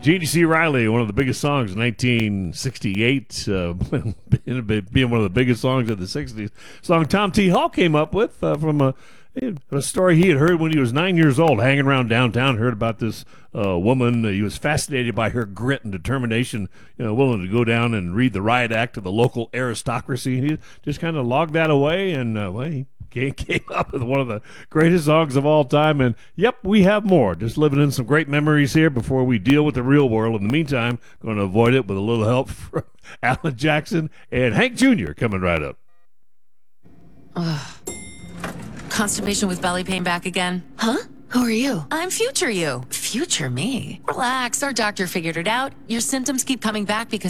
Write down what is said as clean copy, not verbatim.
GDC Riley, one of the biggest songs in 1968, being one of the biggest songs of the 60s. Song Tom T. Hall came up with from a story he had heard when he was 9 years old, hanging around downtown, heard about this woman. He was fascinated by her grit and determination, willing to go down and read the riot act of the local aristocracy. He just kind of logged that away, and he came up with one of the greatest songs of all time. And, yep, we have more. Just living in some great memories here before we deal with the real world. In the meantime, going to avoid it with a little help from Alan Jackson and Hank Jr. coming right up. Constipation with belly pain back again? Huh? Who are you? I'm future you. Future me? Relax, our doctor figured it out. Your symptoms keep coming back because